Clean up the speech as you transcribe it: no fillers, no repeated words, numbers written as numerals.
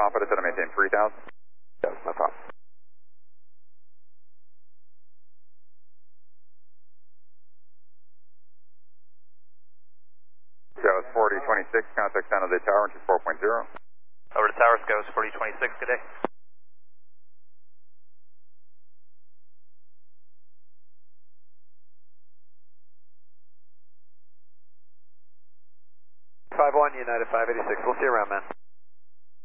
confident that I maintain 3,000? Yes, no problem. Goes 4026, contact San Jose Tower, into 4.0. Over to Towers, goes 4026, good day. United 586, we'll see you around, man.